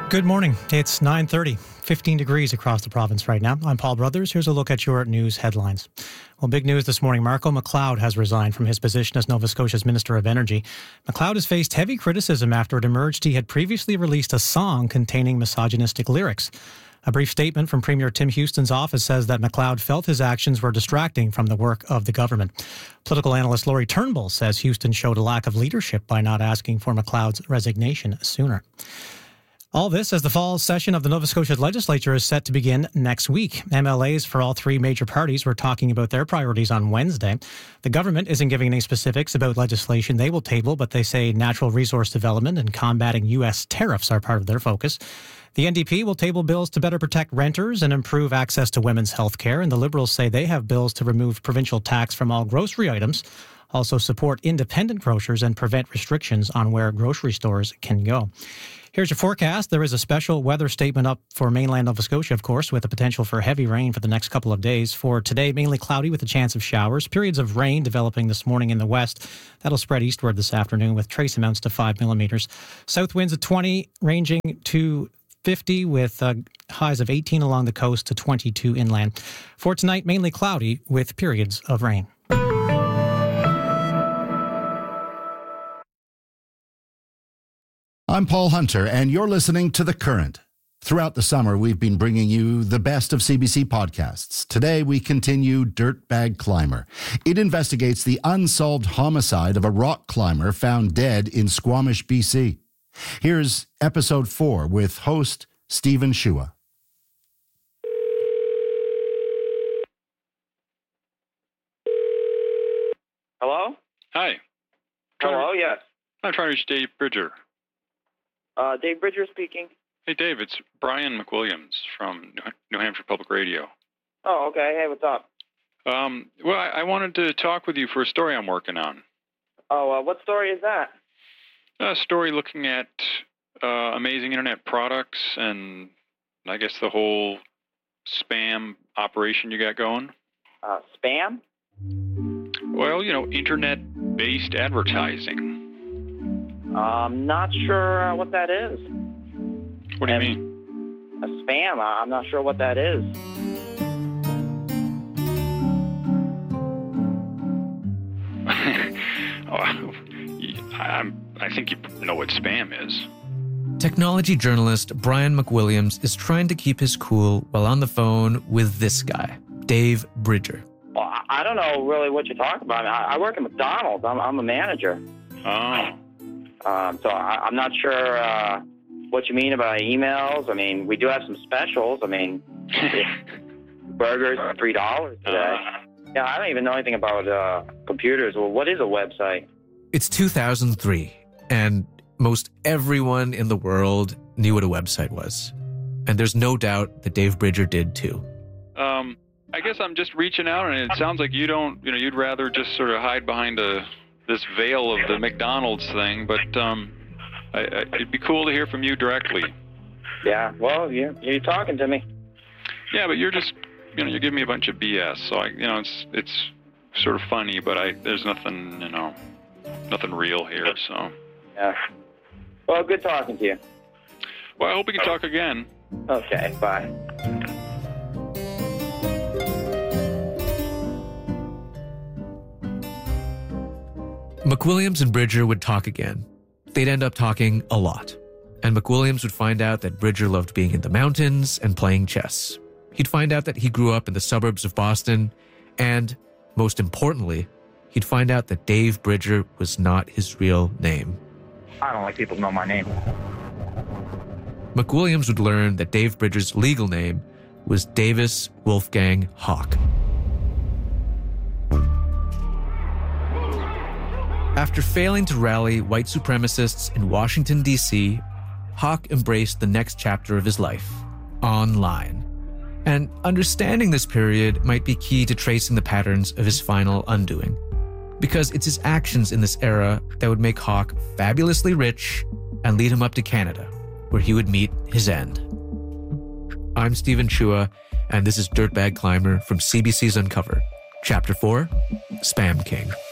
Good morning. It's 9:30, 15 degrees across the province right now. I'm Paul Brothers. Here's a look at your news headlines. Well, big news this morning. Marco McLeod has resigned from his position as Nova Scotia's Minister of Energy. McLeod has faced heavy criticism after it emerged he had previously released a song containing misogynistic lyrics. A brief statement from Premier Tim Houston's office says that McLeod felt his actions were distracting from the work of the government. Political analyst Laurie Turnbull says Houston showed a lack of leadership by not asking for McLeod's resignation sooner. All this as the fall session of the Nova Scotia legislature is set to begin next week. MLAs for all three major parties were talking about their priorities on Wednesday. The government isn't giving any specifics about legislation they will table, but they say natural resource development and combating U.S. tariffs are part of their focus. The NDP will table bills to better protect renters and improve access to women's health care, and the Liberals say they have bills to remove provincial tax from all grocery items, also support independent grocers and prevent restrictions on where grocery stores can go. Here's your forecast. There is a special weather statement up for mainland Nova Scotia, of course, with the potential for heavy rain for the next couple of days. For today, mainly cloudy with a chance of showers. Periods of rain developing this morning in the west. That'll spread eastward this afternoon with trace amounts to 5 millimeters. South winds at 20, ranging to 50 with highs of 18 along the coast to 22 inland. For tonight, mainly cloudy with periods of rain. I'm Paul Hunter, and you're listening to The Current. Throughout the summer, we've been bringing you the best of CBC podcasts. Today, we continue Dirtbag Climber. It investigates the unsolved homicide of a rock climber found dead in Squamish, BC. Here's episode 4 with host Stephen Shua. Hello? Hi. Hello, yes. I'm trying to reach Dave Bridger. Dave Bridger speaking. Hey, Dave, it's Brian McWilliams from New Hampshire Public Radio. Oh, okay. Hey, what's up? Well, I wanted to talk with you for a story I'm working on. Oh, what story is that? A story looking at amazing internet products and I guess the whole spam operation you got going. Spam? Well, internet-based advertising. I'm not sure what that is. What do you mean? A spam? I'm not sure what that is. I think you know what spam is. Technology journalist Brian McWilliams is trying to keep his cool while on the phone with this guy, Dave Bridger. Well, I don't know really what you're talking about. I work at McDonald's. I'm a manager. Oh. So I'm not sure what you mean about emails. I mean, we do have some specials. I mean, burgers are $3 today. Yeah, I don't even know anything about computers. Well, what is a website? It's 2003, and most everyone in the world knew what a website was. And there's no doubt that Dave Bridger did too. I guess I'm just reaching out, and it sounds like you don't, you'd rather just sort of hide behind this veil of the McDonald's thing, but it'd be cool to hear from you directly. Yeah, well, you're talking to me. Yeah, but you're just, you're giving me a bunch of BS, so it's sort of funny, but there's nothing, nothing real here, so. Yeah. Well, good talking to you. Well, I hope we can talk again. Okay, bye. McWilliams and Bridger would talk again. They'd end up talking a lot. And McWilliams would find out that Bridger loved being in the mountains and playing chess. He'd find out that he grew up in the suburbs of Boston. And, most importantly, he'd find out that Dave Bridger was not his real name. I don't like people to know my name. McWilliams would learn that Dave Bridger's legal name was Davis Wolfgang Hawk. After failing to rally white supremacists in Washington, D.C., Hawk embraced the next chapter of his life, online. And understanding this period might be key to tracing the patterns of his final undoing, because it's his actions in this era that would make Hawk fabulously rich and lead him up to Canada, where he would meet his end. I'm Stephen Shua, and this is Dirtbag Climber from CBC's Uncovered, Chapter 4, Spam King.